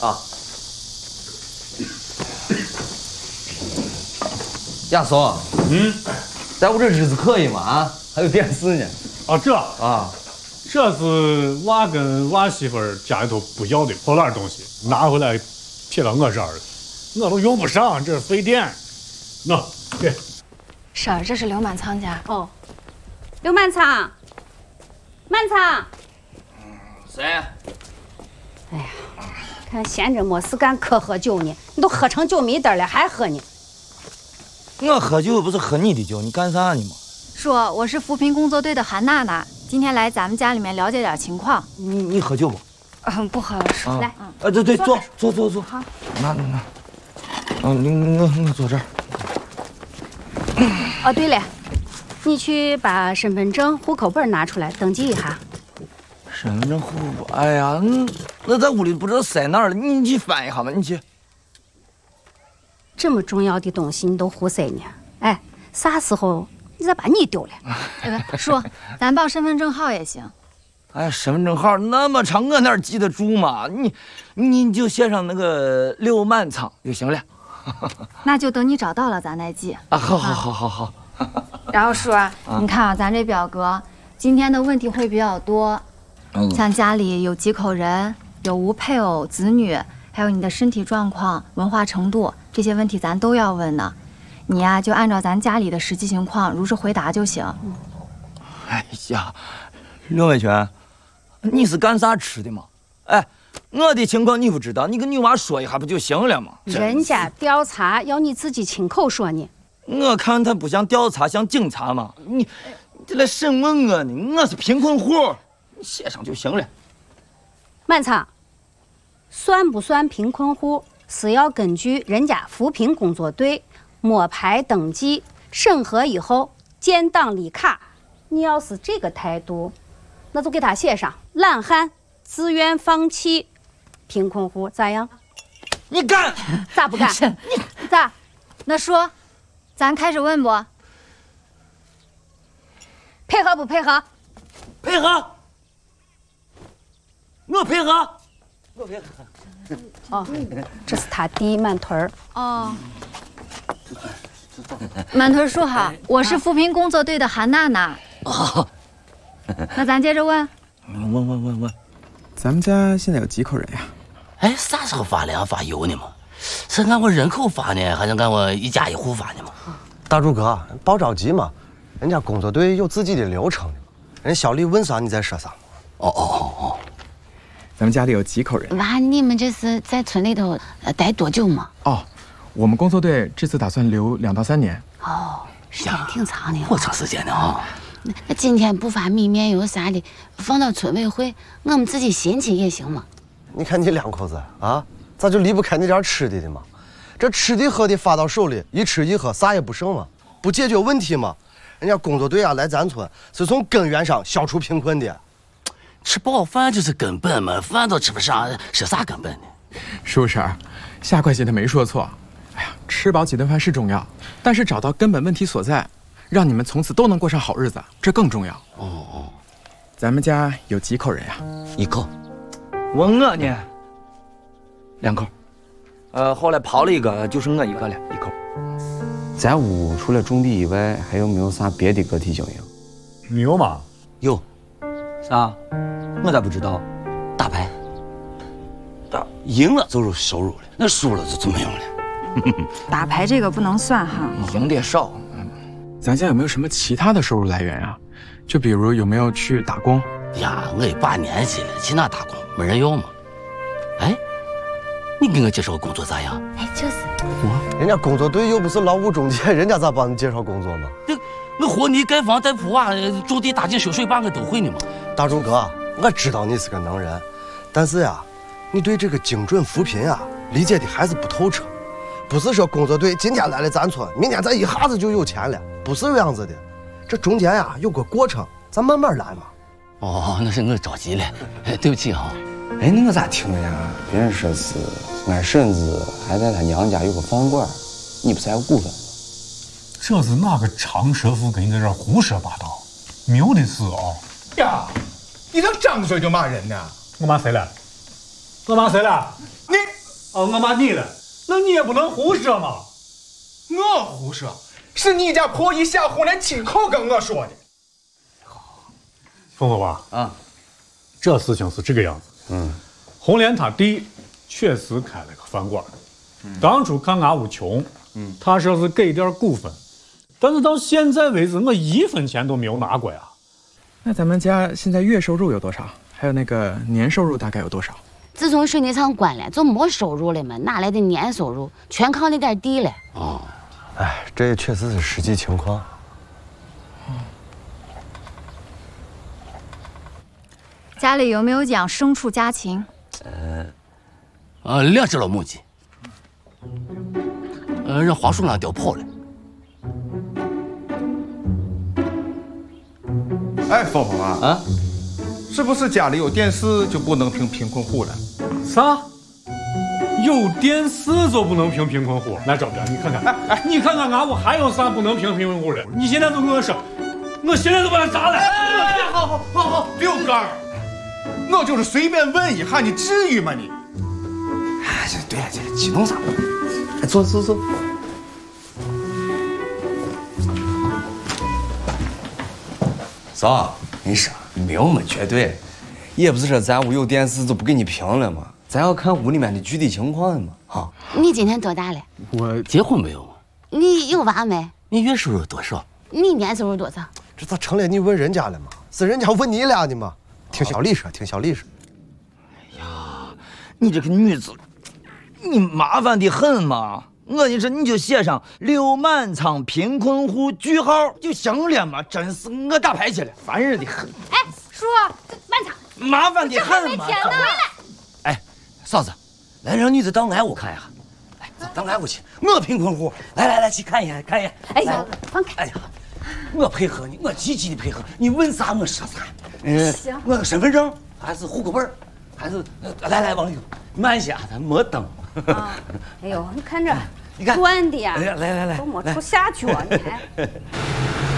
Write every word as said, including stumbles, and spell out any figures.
啊。亚松， 嗯， 在我这日子可以吗？啊，还有电视呢。 啊，这啊， 这是娃跟娃媳妇儿家里头不要的破烂东西，拿回来撇到我这儿了，我都用不上，这费电。那给。 婶儿，这是刘满仓家。 哦，刘满仓，满仓。 谁？ 哎呀，看闲着没事干，可喝酒呢。你都喝成酒迷灯了，还喝呢？ 我喝酒不是喝你的酒，你干啥呢嘛？ 叔，我是扶贫工作队的韩娜娜，今天来咱们家里面了解点情况。 你你喝酒不？ 嗯，不喝了，叔。 啊、 来， 嗯，啊，对对，坐坐坐坐。 好。 那那那，嗯，你我我坐这儿。 哦，对了，你去把身份证、户口本拿出来登记一下。 身份证、户口本，哎呀，那那在屋里不知道塞哪儿了，你去翻一下吧，你去。 这么重要的东西你都胡塞呢？哎，啥时候你再把你丢了？ 哎，叔，咱报身份证号也行。 哎，身份证号那么长，我哪记得住嘛？你你就写上那个刘满仓就行了。 那就等你找到了咱再记。 啊，好好好好好。 然后叔，啊、你看啊，咱这表格今天的问题会比较多，嗯、像家里有几口人，有无配偶、子女，还有你的身体状况、文化程度，这些问题咱都要问呢。你呀、啊，就按照咱家里的实际情况如实回答就行。 哎呀，刘伟全，你是干啥吃的嘛？哎。我的情况你不知道，你跟女娃说一下不就行了吗？ 人家调查要你自己亲口说呢。 我看他不像调查，像警察嘛。你这来审问我呢？我是贫困户，你写上就行了。 满仓，算不算贫困户是要根据人家扶贫工作队摸排登记审核以后建档立卡。你要是这个态度，那就给他写上懒汉、自愿放弃。贫困户咋样？ 你干咋不干？你咋？ 那说，咱开始问不？ 配合不配合？ 配合。我配合。我配合。 哦，这是他弟满屯儿。 哦。满屯叔好，我是扶贫工作队的韩娜娜。 哦。 那咱接着问。 问问问问。 咱们家现在有几口人呀？ 哎，啥时候发粮发油呢嘛？是按我人口发呢，还是按我一家一户发呢嘛？ 大柱哥，别着急嘛，人家工作队有自己的流程呢，人小丽问啥你再说啥。 哦哦哦哦， 咱们家里有几口人？ 娃，你们这是在村里头待多久嘛？ 哦，我们工作队这次打算留两到三年。 哦，时间挺长的。 好长时间呢啊！ 那那今天不发米面油啥的，放到村委会，我们自己寻去也行嘛。 你看你两口子啊，咋就离不开那点吃的的嘛？这吃的喝的发到手里，一吃一喝啥也不剩嘛，不解决问题嘛？人家工作队啊来咱村是从根源上消除贫困的。 吃饱饭就是根本嘛，饭都吃不上，是啥根本呢？ 叔婶儿，夏会计他没说错。哎呀，吃饱几顿饭是重要，但是找到根本问题所在，让你们从此都能过上好日子，这更重要。 哦哦， 咱们家有几口人呀？ 一口。 问我呢，两口，呃，后来跑了一个，就剩我一个了，一口。 咱屋除了种地以外，还有没有啥别的个体经营？ 没有嘛？ 有。啥？我咋不知道？ 打牌。打赢了就是收入了，那输了就就没有了。 打牌这个不能算哈， 赢的少。 咱家有没有什么其他的收入来源啊？就比如有没有去打工？ 呀，我也把年纪了，去哪打工？没人要嘛。哎，你给我介绍工作咋样？ 哎，就是我，人家工作队又不是劳务中介，人家咋帮你介绍工作嘛？ 这我和泥盖房、带铺瓦、种地、打井、修水坝，我都会呢嘛。 大柱哥，我知道你是个能人，但是呀，你对这个精准扶贫啊理解的还是不透彻。不是说工作队今天来了咱村，明天咱一下子就有钱了，不是这样子的。这中间呀有个过程，咱慢慢来嘛。 哦，那是我着急了，哎，对不起啊。 哎，那我咋听的呀？别人说是俺婶子还在他娘家有个饭馆，你不是还有股份？ 这是哪个长舌妇跟你在这胡说八道？没有的事哦。 呀，你这张嘴就骂人呢？ 我骂谁了？我骂谁了？ 你。 哦，我骂你了，那你也不能胡说嘛。 我胡说，是你家婆姨夏红莲亲口跟我说的。 凤凤娃啊， 这事情是这个样子。嗯，红莲她弟确实开了个饭馆，嗯、当初看俺屋穷，嗯，他说是给点股份，但是到现在为止，我一分钱都没有拿过呀。 那咱们家现在月收入有多少？还有那个年收入大概有多少？ 自从水泥厂关了，就没收入了嘛，哪来的年收入？全靠那点地了。 哦，哎，这也确实是实际情况。 家里有没有讲牲畜家禽？ 呃，呃，两只老母鸡，呃，让黄鼠狼叼跑了。 哎，凤凤啊，啊，是不是家里有电视就不能评贫困户了？ 啥？有电视就不能评贫困户？来，赵哥，你看看，哎哎，你看看俺屋还有啥不能评贫困户的？你现在就跟我说，我现在就把它砸了。 哎，好好好好，六哥，我就是随便问一下，你至于吗你？ 哎，对了对了，激动啥？哎，坐坐坐。 嫂，你说没有么绝对，也不是说咱屋有电视就不给你评了嘛，咱要看屋里面的具体情况嘛。哈， 你今年多大了？ 我结婚没有？ 你有娃没？ 你月收入多少？ 你年收入多少？ 这咋成了你问人家了吗？是人家问你俩的吗？听小丽说，听小丽说。 哎呀，你这个女子，你麻烦的很嘛！我跟你说，你就写上刘满仓贫困户句号就行了嘛！真是我打牌去了，烦人的很。 哎，叔，满仓， 麻烦的很嘛！ 哎，嫂子，来让女子到俺屋看一下。来，走到俺屋去。我贫困户，来来来，去看一眼，看一眼。 哎呀，放开！ 哎呀，我配合你，我积极的配合。你问啥我说啥。嗯，行。我个身份证还是户口本，还是来来往里慢些，咱没灯。 啊！哎呦，你看这， 你看转的呀！ 来来来来， 都没出下脚，你还。